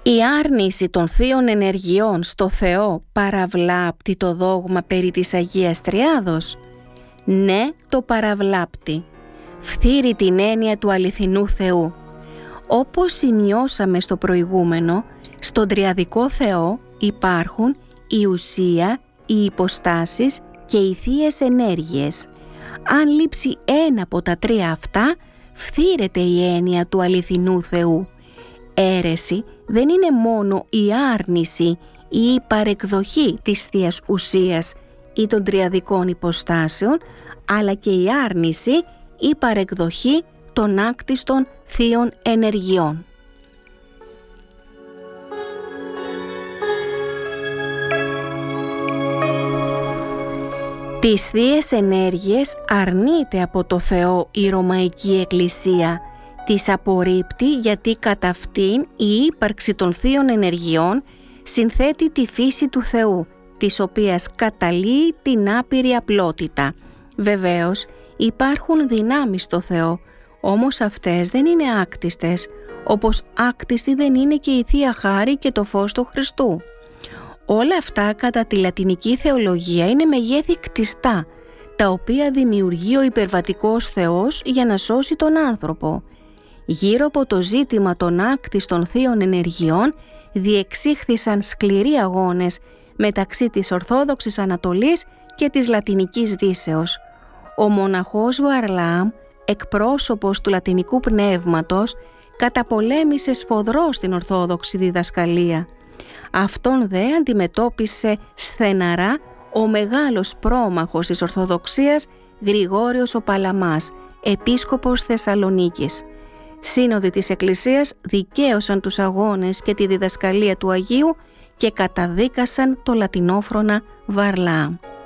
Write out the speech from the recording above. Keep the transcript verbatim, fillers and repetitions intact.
Η άρνηση των θείων ενεργειών στο Θεό παραβλάπτει το δόγμα περί της Αγίας Τριάδος? Ναι, το παραβλάπτει. Φθείρει την έννοια του αληθινού Θεού. Όπως σημειώσαμε στο προηγούμενο, στον Τριαδικό Θεό υπάρχουν η ουσία, οι υποστάσεις και οι θείες ενέργειες. Αν λείψει ένα από τα τρία αυτά, φθείρεται η έννοια του αληθινού Θεού. Αίρεση δεν είναι μόνο η άρνηση ή η παρεκδοχή της θείας ουσίας ή των τριαδικών υποστάσεων, αλλά και η άρνηση ή παρεκδοχή των άκτιστων θείων ενεργειών. Τις θείες ενέργειες αρνείται από το Θεό η Ρωμαϊκή Εκκλησία. Τις απορρίπτει γιατί κατά αυτήν η ύπαρξη των θείων ενεργειών συνθέτει τη φύση του Θεού, της οποίας καταλύει την άπειρη απλότητα. Βεβαίως υπάρχουν δυνάμεις στο Θεό, όμως αυτές δεν είναι άκτιστες, όπως άκτιστη δεν είναι και η Θεία Χάρη και το φως του Χριστού. Όλα αυτά κατά τη λατινική θεολογία είναι μεγέθη κτιστά, τα οποία δημιουργεί ο υπερβατικός Θεός για να σώσει τον άνθρωπο. Γύρω από το ζήτημα των άκτιστων θείων ενεργειών διεξήχθησαν σκληροί αγώνες μεταξύ της Ορθόδοξης Ανατολής και της Λατινικής Δύσεως. Ο μοναχός Βαρλάμ, εκπρόσωπος του λατινικού πνεύματος, καταπολέμησε σφοδρός την Ορθόδοξη διδασκαλία. Αυτόν δε αντιμετώπισε στεναρά ο μεγάλος πρόμαχος της Ορθοδοξίας Γρηγόριος ο Παλαμάς, επίσκοπος Θεσσαλονίκης. Σύνοδοι της Εκκλησίας δικαίωσαν τους αγώνες και τη διδασκαλία του Αγίου και καταδίκασαν το λατινόφρονα Βαρλάμ.